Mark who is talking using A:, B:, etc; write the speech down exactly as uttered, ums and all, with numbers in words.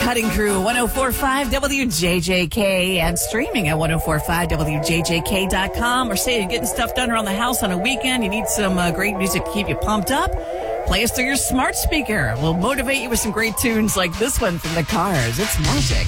A: Cutting Crew, one oh four point five W J J K, and streaming at ten forty-five W J J K dot com. Or say you're getting stuff done around the house on a weekend, you need some uh, great music to keep you pumped up. Play us through your smart speaker. We'll motivate you with some great tunes like this one from the Cars. It's magic.